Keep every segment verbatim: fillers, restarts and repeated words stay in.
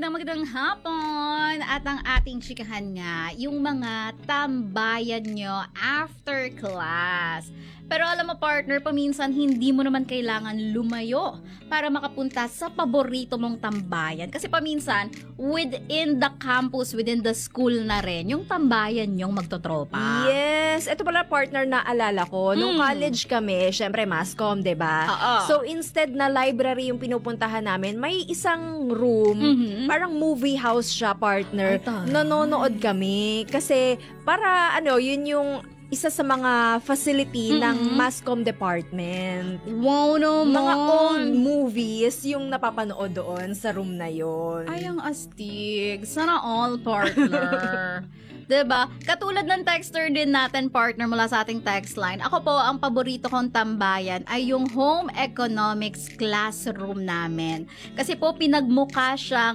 magandang magandang hapon. At ang ating chikahan nga, yung mga tambayan nyo after class. Pero alam mo partner, paminsan hindi mo naman kailangan lumayo para makapunta sa paborito mong tambayan. Kasi paminsan, within the campus, within the school na rin, yung tambayan yung magtotropa. Yes, ito pala partner na alala ko. Nung Mm. college kami, syempre masscom, 'di ba? Oo. So instead na library yung pinupuntahan namin, may isang room, Mhm. parang movie house siya, partner. Ay, taray. Nanonood kami kasi para ano, yun yung isa sa mga facility Mm-mm. ng masscom department. Wow naman. Mga old movies yung napapanood doon sa room na yon. Ay, ang astig. Sana all, partner. Diba? Katulad ng texter din natin, partner, mula sa ating text line. Ako po, ang paborito kong tambayan ay yung home economics classroom namin. Kasi po, pinagmukha siyang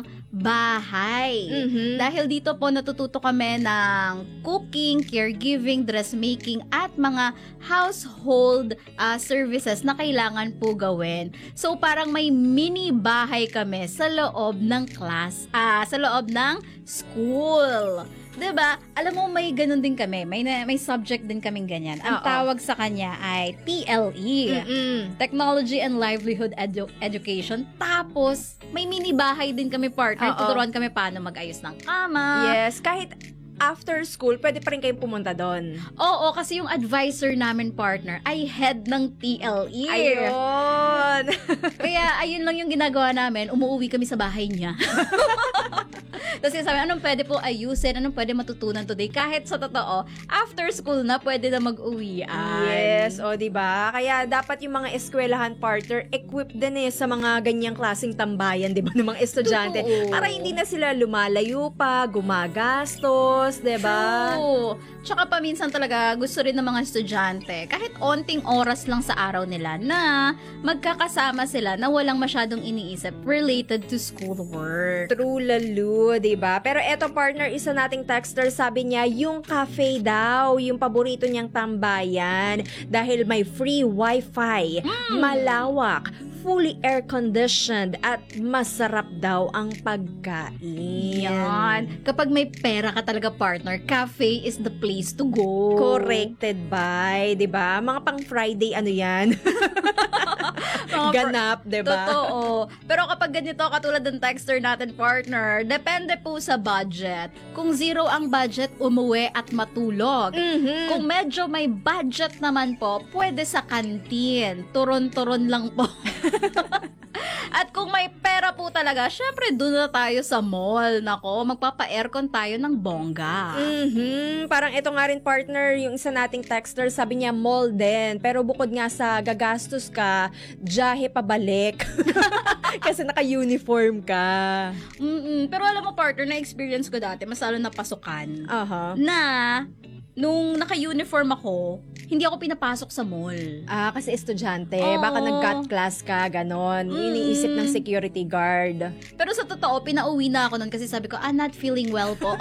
bahay. Mhm. Dahil dito po natututo kami ng cooking, caregiving, dressmaking at mga household uh, services na kailangan po gawin. So parang may mini bahay kami sa loob ng class, ah, sa loob ng school. 'Di ba? Alam mo may ganun din kami. May na- may subject din kaming ganyan. Ang Oo. tawag sa kanya ay T L E. Mm-mm. Technology and Livelihood Edu- Education. Tapos, may mini bahay din kami partner. Oo. Tuturuan kami paano mag-ayos ng kama. Yes, kahit after school, pwede pa rin kayong pumunta doon. Oo, kasi yung advisor namin partner ay head ng T L E. Ayun! Kaya ayun lang yung ginagawa namin. Umuwi kami sa bahay niya. Tapos sabi, anong pwede po ayusin? Anong pwede matutunan today? Kahit sa totoo, after school na, pwede na mag-uwian. Yes, o di ba? Kaya dapat yung mga eskwelahan partner equipped din eh sa mga ganyang klaseng tambayan, di ba, ng mga estudyante. Totoo. Para hindi na sila lumalayo pa, gumagastos, di ba? True. Tsaka paminsan talaga gusto rin ng mga estudyante, kahit onting oras lang sa araw nila na magkakasama sila na walang masyadong iniisip related to schoolwork. True lalo, di ba? Pero eto partner, isa nating texter, sabi niya, yung cafe daw, yung paborito niyang tambayan dahil may free wifi, malawak, fully air-conditioned at masarap daw ang pagkain. Yan. Kapag may pera ka talaga partner, cafe is the place to go. Corrected by, 'di ba? Mga pang Friday ano 'yan? Mga Ganap, 'di ba? Totoo. Pero kapag ganito, katulad ng texter natin partner, depende po sa budget. Kung zero ang budget, umuwi at matulog. Mhm. Kung medyo may budget naman po, pwede sa kantin. Turon-turon lang po. At kung may pera po talaga, syempre doon na tayo sa mall. Nako, magpapa-aircon tayo ng bongga. Mhm. Parang ito nga rin partner, yung isa nating texter, sabi niya mall din. Pero bukod nga sa gagastos ka, jahe pabalik. Kasi naka-uniform ka. Mm-mm. Pero alam mo partner, na-experience ko dati, mas lalo na pasukan, Aha. na nung naka-uniform ako, hindi ako pinapasok sa mall. Ah, kasi estudyante. Oo. Baka nag-cut class ka, ganon. Mm. Iniisip ng security guard. Pero sa totoo, pinauwi na ako nun kasi sabi ko, ah, not feeling well po.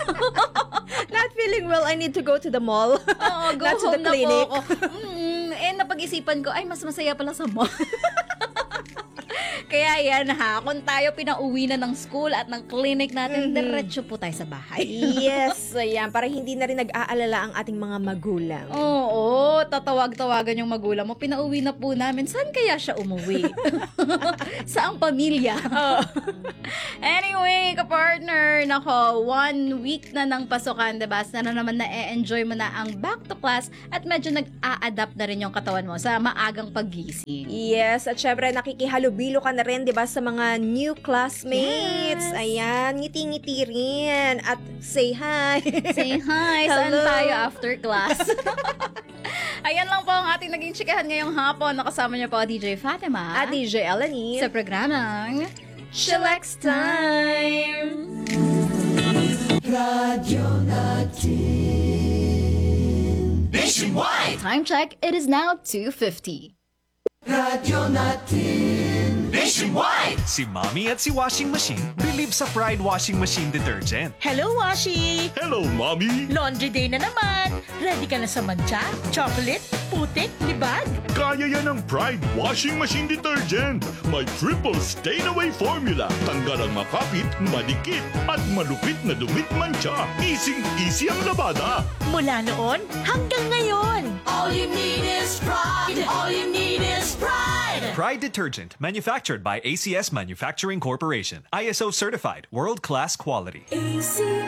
Not feeling well, I need to go to the mall. Oo, go Not to home the na clinic. po ako. Mm, eh, napag-isipan ko, ay, mas masaya pala sa mall. Kaya yan ha, kung tayo pinauwi na ng school at ng clinic natin, Mhm. diretso po tayo sa bahay. Yes, ayan. Para hindi na rin nag-aalala ang ating mga magulang. Oo, tatawag-tawagan yung magulang mo. Pinauwi na po namin. Saan kaya siya umuwi? Saang pamilya? Oh. Anyway, ka-partner, nako, one week na ng pasukan, diba? Sana naman na-enjoy mo na ang back to class at medyo nag-a-adapt na rin yung katawan mo sa maagang paggising. Yes, at syempre nakikihalubilo ka na rin, 'di ba, sa mga new classmates. Yes. Ayan, ngiti-ngiti rin at say hi. Say hi, saan Hello. tayo after class? Ayan lang po ang ating naging chikahan ngayong hapon. Nakasama niyo po D J Fatima At D J Elanie. sa programang Chillax Time! Nationwide! time check. It is now two fifty. Nationwide! Washing white! Si Mommy at si Washing Machine believe sa Pride Washing Machine Detergent. Hello, Washi! Hello, Mommy! Laundry day na naman! Ready ka na sa mancha, chocolate, putik, libag? Kaya yan ang Pride Washing Machine Detergent. May triple stain-away formula. Tanggal ang makapit, madikit, at malupit na dumit mancha. Easy-easy ang labada. Mula noon hanggang ngayon! All you need is pride. All you need is pride. Pride Detergent, manufactured by A C S Manufacturing Corporation. I S O certified, world-class quality. A C